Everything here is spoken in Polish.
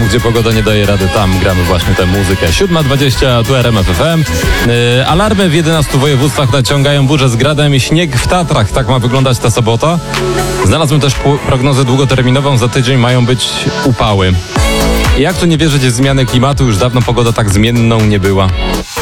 gdzie pogoda nie daje rady, tam gramy właśnie tę muzykę. 7:20, tu RMF FM. Alarmy w 11 województwach naciągają burze z gradem i śnieg w Tatrach. Tak ma wyglądać ta sobota. Znalazłem też prognozę długoterminową. Za tydzień mają być upały. Jak tu nie wierzyć w zmianę klimatu? Już dawno pogoda tak zmienną nie była.